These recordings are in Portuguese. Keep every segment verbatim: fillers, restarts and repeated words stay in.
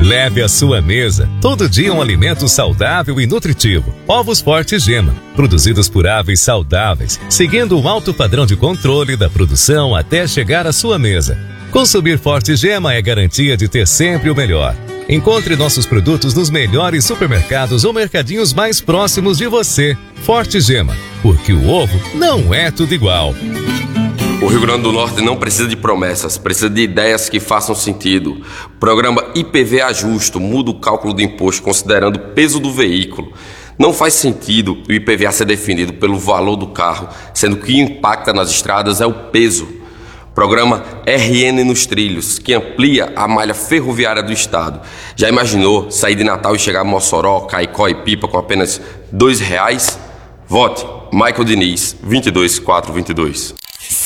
Leve à sua mesa todo dia um alimento saudável e nutritivo. Ovos Forte Gema, produzidos por aves saudáveis, seguindo um alto padrão de controle da produção até chegar à sua mesa. Consumir Forte Gema é garantia de ter sempre o melhor. Encontre nossos produtos nos melhores supermercados ou mercadinhos mais próximos de você. Forte Gema, porque o ovo não é tudo igual. O Rio Grande do Norte não precisa de promessas, precisa de ideias que façam sentido. O programa I P V A Justo muda o cálculo do imposto considerando o peso do veículo. Não faz sentido o I P V A ser definido pelo valor do carro, sendo que o que impacta nas estradas é o peso. Programa R N nos trilhos, que amplia a malha ferroviária do estado. Já imaginou sair de Natal e chegar a Mossoró, Caicó e Pipa com apenas dois reais? Vote Michael Diniz, vinte e dois quatro vinte e dois.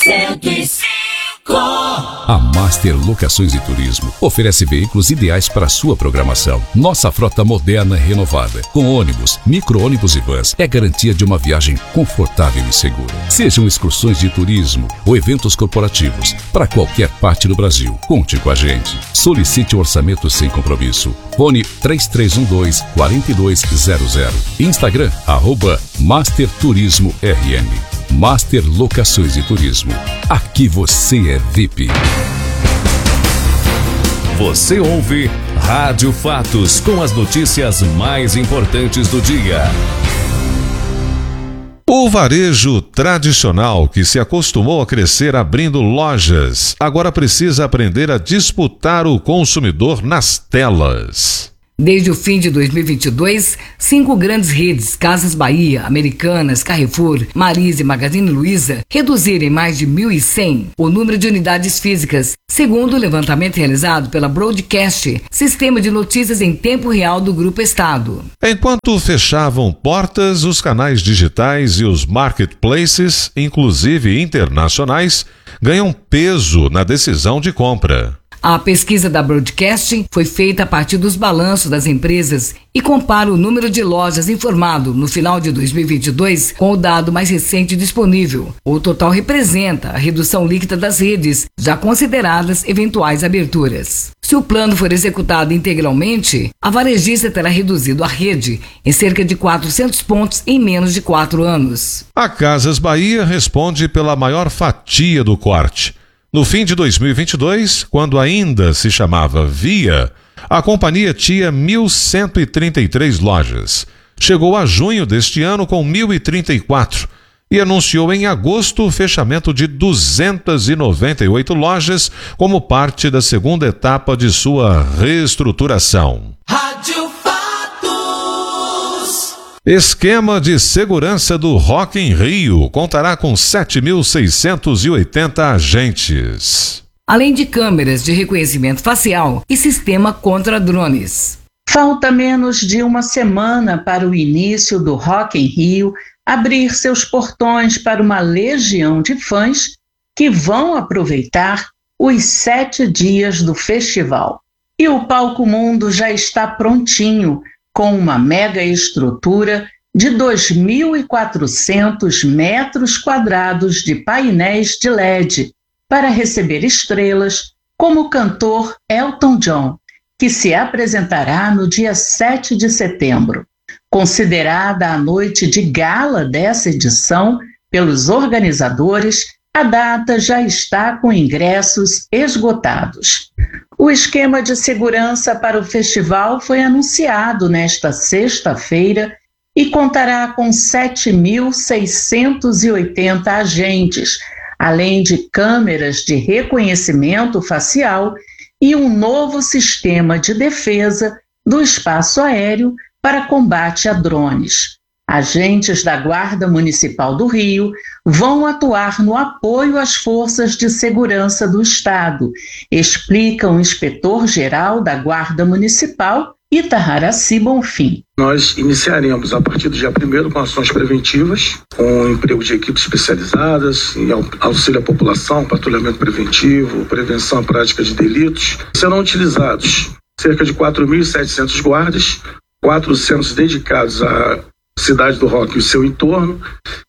A Master Locações e Turismo oferece veículos ideais para a sua programação. Nossa frota moderna e renovada, com ônibus, micro-ônibus e vans, é garantia de uma viagem confortável e segura. Sejam excursões de turismo ou eventos corporativos, para qualquer parte do Brasil, conte com a gente. Solicite um orçamento sem compromisso. Fone três três um dois, quatro dois zero zero. Instagram, arroba Master Turismo R N. Master Locações e Turismo. Aqui você é V I P. Você ouve Rádio Fatos com as notícias mais importantes do dia. O varejo tradicional, que se acostumou a crescer abrindo lojas, agora precisa aprender a disputar o consumidor nas telas. Desde o fim de dois mil e vinte e dois, cinco grandes redes, Casas Bahia, Americanas, Carrefour, Marisa e Magazine Luiza, reduziram em mais de mil e cem o número de unidades físicas, segundo o levantamento realizado pela Broadcast, sistema de notícias em tempo real do Grupo Estado. Enquanto fechavam portas, os canais digitais e os marketplaces, inclusive internacionais, ganham peso na decisão de compra. A pesquisa da Broadcast foi feita a partir dos balanços das empresas e compara o número de lojas informado no final de dois mil e vinte e dois com o dado mais recente disponível. O total representa a redução líquida das redes, já consideradas eventuais aberturas. Se o plano for executado integralmente, a varejista terá reduzido a rede em cerca de quatrocentos pontos em menos de quatro anos. A Casas Bahia responde pela maior fatia do corte. No fim de dois mil e vinte e dois, quando ainda se chamava Via, a companhia tinha mil cento e trinta e três lojas. Chegou a junho deste ano com mil e trinta e quatro e anunciou em agosto o fechamento de duzentas e noventa e oito lojas como parte da segunda etapa de sua reestruturação. Rádio Fatos. Esquema de segurança do Rock in Rio contará com sete mil seiscentos e oitenta agentes. Além de câmeras de reconhecimento facial e sistema contra drones. Falta menos de uma semana para o início do Rock in Rio abrir seus portões para uma legião de fãs que vão aproveitar os sete dias do festival. E o Palco Mundo já está prontinho, com uma mega estrutura de dois mil e quatrocentos metros quadrados de painéis de L E D para receber estrelas como o cantor Elton John, que se apresentará no dia sete de setembro. Considerada a noite de gala dessa edição pelos organizadores, a data já está com ingressos esgotados. O esquema de segurança para o festival foi anunciado nesta sexta-feira e contará com sete mil seiscentos e oitenta agentes, além de câmeras de reconhecimento facial e um novo sistema de defesa do espaço aéreo para combate a drones. Agentes da Guarda Municipal do Rio vão atuar no apoio às forças de segurança do Estado, explica o inspetor-geral da Guarda Municipal, Itaharaci Bonfim. Nós iniciaremos a partir do dia primeiro com ações preventivas, com emprego de equipes especializadas, em auxílio à população, patrulhamento preventivo, prevenção à prática de delitos. Serão utilizados cerca de quatro mil e setecentos guardas, quatrocentos dedicados à cidade do Rock e o seu entorno,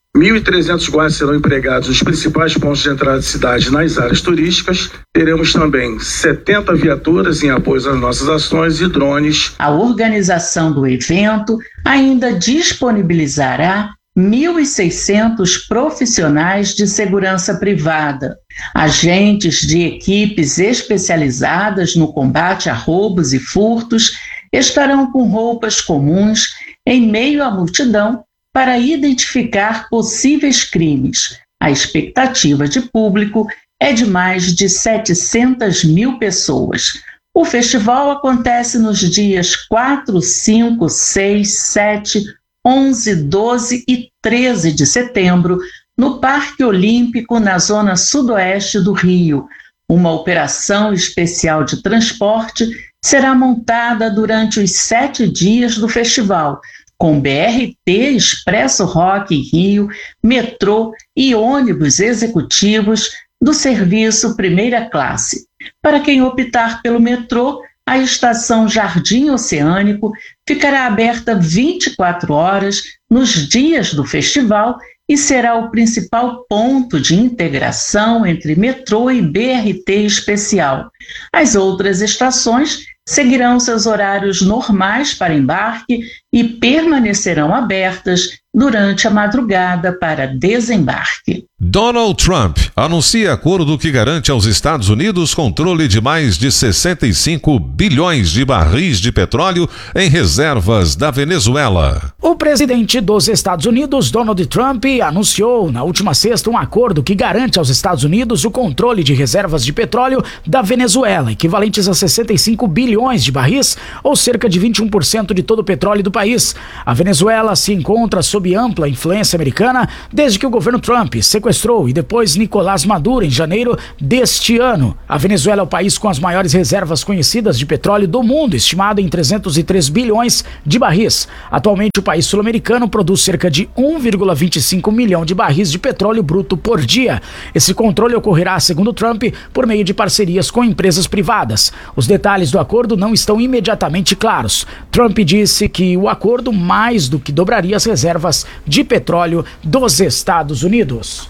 mil e trezentos guardas serão empregados nos principais pontos de entrada de cidade nas áreas turísticas. Teremos também setenta viaturas em apoio às nossas ações e drones. A organização do evento ainda disponibilizará mil e seiscentos profissionais de segurança privada, agentes de equipes especializadas no combate a roubos e furtos estarão com roupas comuns em meio à multidão para identificar possíveis crimes. A expectativa de público é de mais de setecentas mil pessoas. O festival acontece nos dias quatro, cinco, seis, sete, onze, doze e treze de setembro, no Parque Olímpico, na zona sudoeste do Rio. Uma operação especial de transporte será montada durante os sete dias do festival, com B R T, Expresso Rock Rio, metrô e ônibus executivos do serviço primeira classe. Para quem optar pelo metrô, a estação Jardim Oceânico ficará aberta vinte e quatro horas nos dias do festival e será o principal ponto de integração entre metrô e B R T especial. As outras estações seguirão seus horários normais para embarque e permanecerão abertas durante a madrugada para desembarque. Donald Trump anuncia acordo que garante aos Estados Unidos controle de mais de sessenta e cinco bilhões de barris de petróleo em reservas da Venezuela. O presidente dos Estados Unidos, Donald Trump, anunciou na última sexta um acordo que garante aos Estados Unidos o controle de reservas de petróleo da Venezuela, equivalentes a sessenta e cinco bilhões de barris, ou cerca de vinte e um por cento de todo o petróleo do país. A Venezuela se encontra sob ampla influência americana desde que o governo Trump sequestrou e depois Nicolás Maduro em janeiro deste ano. A Venezuela é o país com as maiores reservas conhecidas de petróleo do mundo, estimado em trezentos e três bilhões de barris. Atualmente, o país sul-americano produz cerca de um vírgula vinte e cinco milhão de barris de petróleo bruto por dia. Esse controle ocorrerá, segundo Trump, por meio de parcerias com empresas privadas. Os detalhes do acordo não estão imediatamente claros. Trump disse que o acordo mais do que dobraria as reservas de petróleo dos Estados Unidos.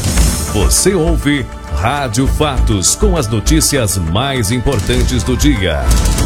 Você ouve Rádio Fatos, com as notícias mais importantes do dia.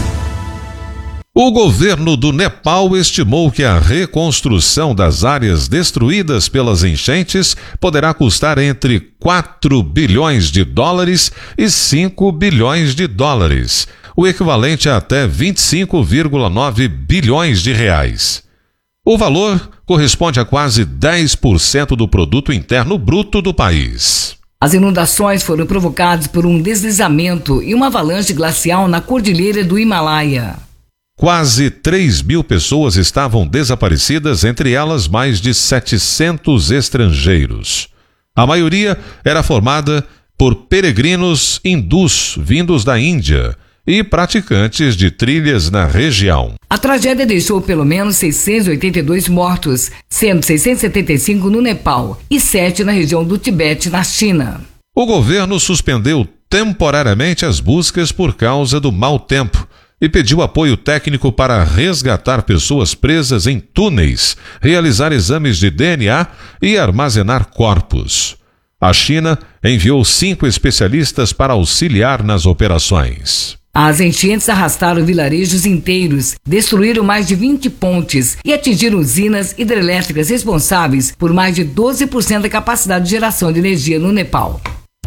O governo do Nepal estimou que a reconstrução das áreas destruídas pelas enchentes poderá custar entre quatro bilhões de dólares e cinco bilhões de dólares, o equivalente a até vinte e cinco vírgula nove bilhões de reais. O valor corresponde a quase dez por cento do produto interno bruto do país. As inundações foram provocadas por um deslizamento e uma avalanche glacial na cordilheira do Himalaia. Quase três mil pessoas estavam desaparecidas, entre elas mais de setecentos estrangeiros. A maioria era formada por peregrinos hindus vindos da Índia e praticantes de trilhas na região. A tragédia deixou pelo menos seiscentos e oitenta e dois mortos, sendo seiscentos e setenta e cinco no Nepal e sete na região do Tibete, na China. O governo suspendeu temporariamente as buscas por causa do mau tempo e pediu apoio técnico para resgatar pessoas presas em túneis, realizar exames de D N A e armazenar corpos. A China enviou cinco especialistas para auxiliar nas operações. As enchentes arrastaram vilarejos inteiros, destruíram mais de vinte pontes e atingiram usinas hidrelétricas responsáveis por mais de doze por cento da capacidade de geração de energia no Nepal.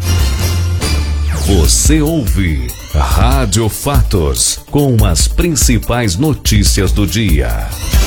Você ouve Rádio Fatos, com as principais notícias do dia.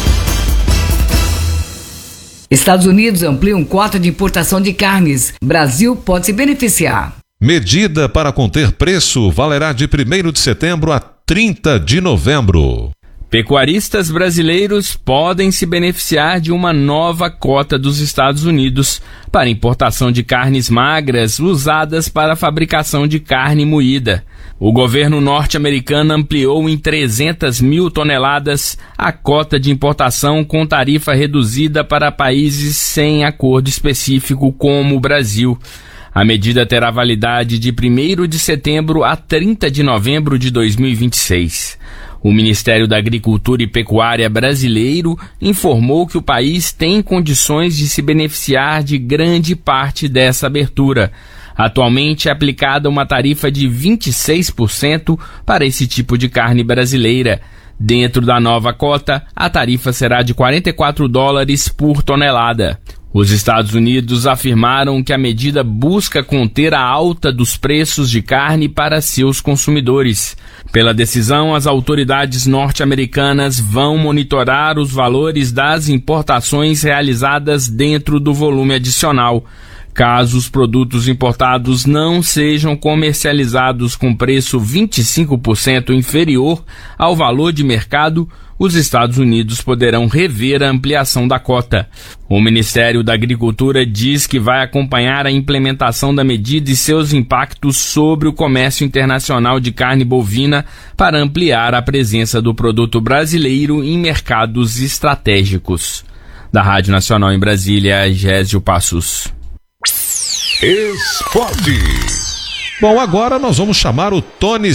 Estados Unidos ampliam cota de importação de carnes. Brasil pode se beneficiar. Medida para conter preço valerá de primeiro de setembro a trinta de novembro. Pecuaristas brasileiros podem se beneficiar de uma nova cota dos Estados Unidos para importação de carnes magras usadas para a fabricação de carne moída. O governo norte-americano ampliou em trezentas mil toneladas a cota de importação com tarifa reduzida para países sem acordo específico como o Brasil. A medida terá validade de primeiro de setembro a trinta de novembro de dois mil e vinte e seis. O Ministério da Agricultura e Pecuária brasileiro informou que o país tem condições de se beneficiar de grande parte dessa abertura. Atualmente é aplicada uma tarifa de vinte e seis por cento para esse tipo de carne brasileira. Dentro da nova cota, a tarifa será de quarenta e quatro dólares por tonelada. Os Estados Unidos afirmaram que a medida busca conter a alta dos preços de carne para seus consumidores. Pela decisão, as autoridades norte-americanas vão monitorar os valores das importações realizadas dentro do volume adicional. Caso os produtos importados não sejam comercializados com preço vinte e cinco por cento inferior ao valor de mercado, os Estados Unidos poderão rever a ampliação da cota. O Ministério da Agricultura diz que vai acompanhar a implementação da medida e seus impactos sobre o comércio internacional de carne bovina para ampliar a presença do produto brasileiro em mercados estratégicos. Da Rádio Nacional em Brasília, Gésio Passos. Esporte. Bom, agora nós vamos chamar o Tony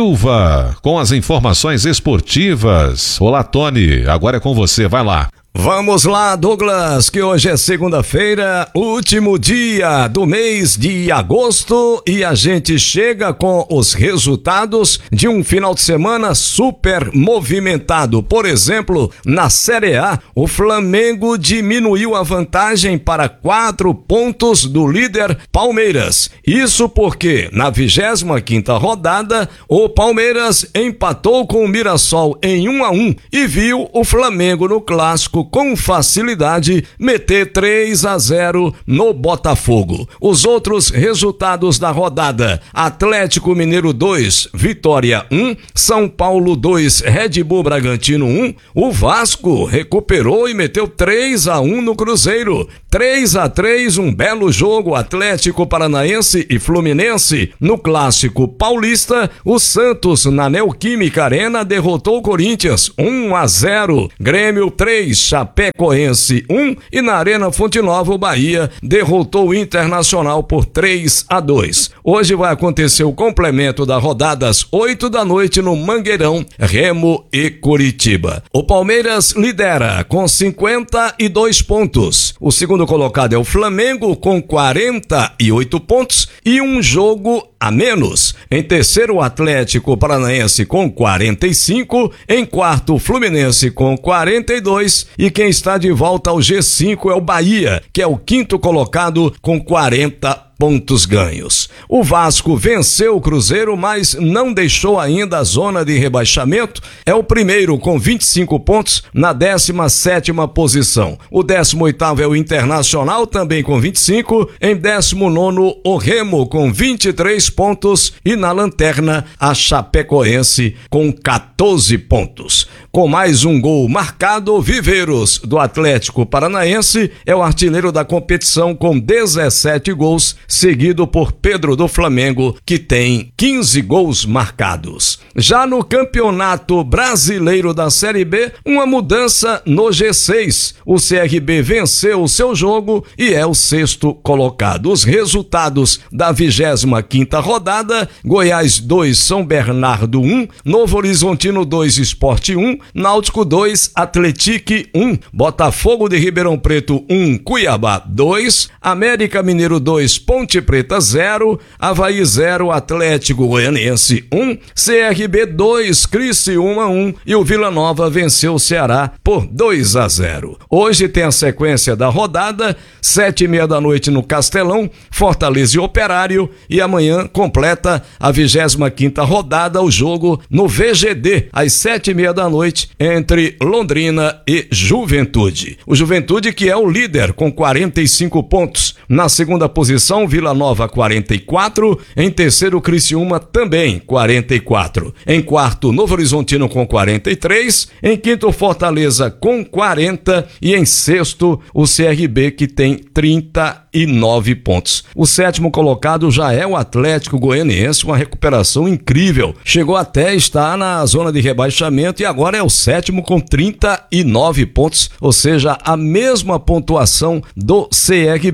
Silva com as informações esportivas. Olá, Tony, agora é com você, vai lá. Vamos lá, Douglas, que hoje é segunda-feira, último dia do mês de agosto, e a gente chega com os resultados de um final de semana super movimentado. Por exemplo, na Série A, o Flamengo diminuiu a vantagem para quatro pontos do líder Palmeiras. Isso porque na vigésima quinta rodada, o Palmeiras empatou com o Mirassol em um a um e viu o Flamengo no clássico com facilidade meter três a zero no Botafogo. Os outros resultados da rodada: Atlético Mineiro dois, Vitória um, São Paulo dois, Red Bull Bragantino um, o Vasco recuperou e meteu três a um no Cruzeiro, três a três, um belo jogo. Atlético Paranaense e Fluminense no Clássico Paulista. O Santos na Neoquímica Arena derrotou o Corinthians um a zero, Grêmio três, Chapecoense um, e na Arena Fonte Nova o Bahia derrotou o Internacional por três a dois. Hoje vai acontecer o complemento da rodada às oito da noite no Mangueirão, Remo e Curitiba. O Palmeiras lidera com cinquenta e dois pontos. O segundo colocado é o Flamengo com quarenta e oito pontos e um jogo a menos. Em terceiro, o Atlético Paranaense com quarenta e cinco, em quarto, o Fluminense com quarenta e dois, e quem está de volta ao G cinco é o Bahia, que é o quinto colocado com quarenta pontos ganhos. O Vasco venceu o Cruzeiro, mas não deixou ainda a zona de rebaixamento. É o primeiro com vinte e cinco pontos na décima sétima posição. O décimo oitavo é o Internacional, também com vinte e cinco. Em décimo nono, o Remo com vinte e três pontos e na lanterna a Chapecoense com quatorze pontos. Com mais um gol marcado, o Viveiros do Atlético Paranaense é o artilheiro da competição com dezessete gols, seguido por Pedro do Flamengo, que tem quinze gols marcados. Já no Campeonato Brasileiro da Série B, uma mudança no G seis. O C R B venceu o seu jogo e é o sexto colocado. Os resultados da vigésima quinta rodada: Goiás dois, São Bernardo um, Novo Horizontino dois, Sport um, Náutico dois, Atletique um, Botafogo de Ribeirão Preto um, Cuiabá dois, América Mineiro dois, Ponte Preta zero, Avaí zero, Atlético Goianiense um, C R B dois, Criciúma um, e o Vila Nova venceu o Ceará por dois a zero. Hoje tem a sequência da rodada: sete e meia da noite no Castelão, Fortaleza e Operário, e amanhã completa a vigésima quinta rodada, o jogo no V G D, às sete e meia da noite, entre Londrina e Juventude. O Juventude, que é o líder com quarenta e cinco pontos. Na segunda posição, Vila Nova quarenta e quatro, em terceiro, Criciúma também quarenta e quatro, em quarto, Novo Horizontino com quarenta e três, em quinto, Fortaleza com quarenta, e em sexto, o C R B, que tem trinta e nove pontos. O sétimo colocado já é o Atlético Goianiense, uma recuperação incrível. Chegou até estar na zona de rebaixamento e agora é o sétimo com trinta e nove pontos, ou seja, a mesma pontuação do C R B.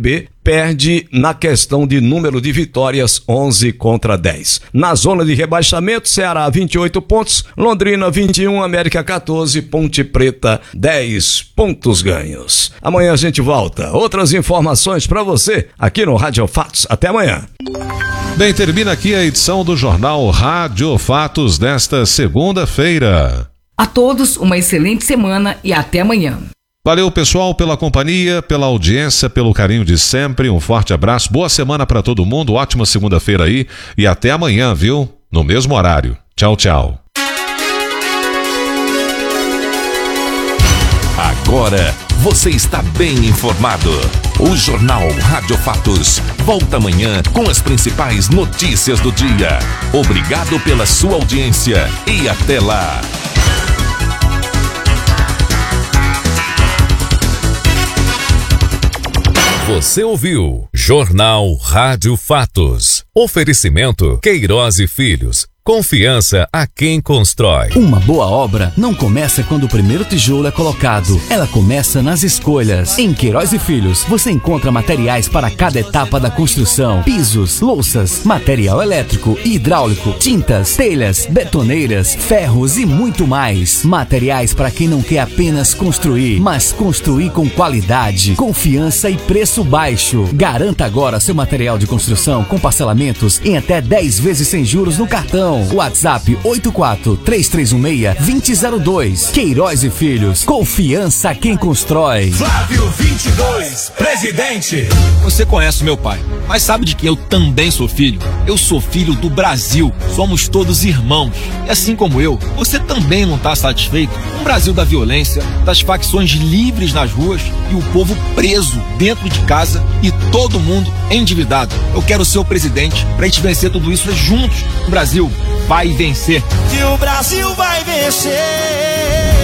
perde na questão de número de vitórias, onze contra dez. Na zona de rebaixamento, Ceará vinte e oito pontos, Londrina vinte e um, América quatorze, Ponte Preta dez pontos ganhos. Amanhã a gente volta. Outras informações para você aqui no Rádio Fatos. Até amanhã. Bem, termina aqui a edição do Jornal Rádio Fatos desta segunda-feira. A todos uma excelente semana e até amanhã. Valeu, pessoal, pela companhia, pela audiência, pelo carinho de sempre. Um forte abraço, boa semana para todo mundo, ótima segunda-feira aí e até amanhã, viu? No mesmo horário. Tchau, tchau. Agora você está bem informado. O Jornal Rádio Fatos volta amanhã com as principais notícias do dia. Obrigado pela sua audiência e até lá. Você ouviu Jornal Rádio Fatos. Oferecimento Queiroz e Filhos. Confiança a quem constrói. Uma boa obra não começa quando o primeiro tijolo é colocado. Ela começa nas escolhas. Em Queiroz e Filhos, você encontra materiais para cada etapa da construção. Pisos, louças, material elétrico e hidráulico, tintas, telhas, betoneiras, ferros e muito mais. Materiais para quem não quer apenas construir, mas construir com qualidade, confiança e preço baixo. Garanta agora seu material de construção com parcelamentos em até dez vezes sem juros no cartão. WhatsApp oito quatro três três um seis, dois zero zero dois. Queiroz e Filhos. Confiança quem constrói. Flávio vinte e dois, presidente. Você conhece meu pai, mas sabe de quem eu também sou filho? Eu sou filho do Brasil. Somos todos irmãos. E assim como eu, você também não está satisfeito com o Brasil da violência, das facções livres nas ruas e o povo preso dentro de casa e todo mundo endividado. Eu quero ser o presidente para a gente vencer tudo isso juntos. O Brasil vai vencer. Que o Brasil vai vencer.